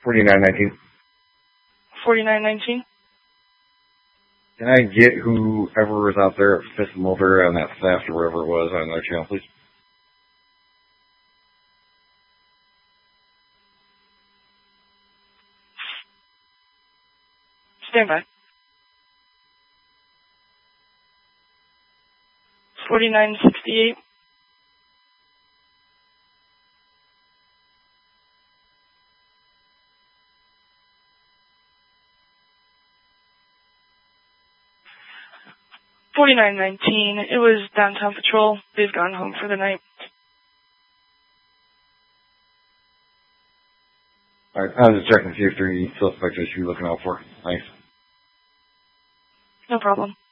4919. 4919. Can I get whoever was out there at Fifth Mulberry on that theft or whatever it was on their channel, please? Stand by. 4968. $49.19. It was downtown patrol. They've gone home for the night. All right, I was just checking to see if there are any suspects that you're looking out for. Thanks. No problem.